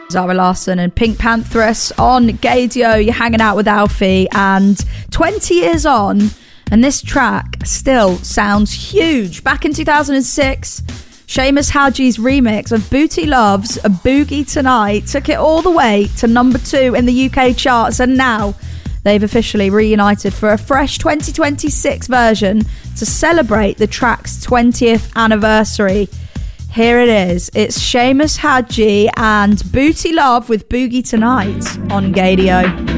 Zara Larsson and Pink Panthers on Gaydio. You're hanging out with Alfie, and 20 years on, and this track still sounds huge. Back in 2006, Seamus Haji's remix of Booty Love's A Boogie Tonight took it all the way to number 2 in the UK charts, and now they've officially reunited for a fresh 2026 version to celebrate the track's 20th anniversary. Here it is. It's Seamus Haji and Booty Love with Boogie Tonight on Gaydio.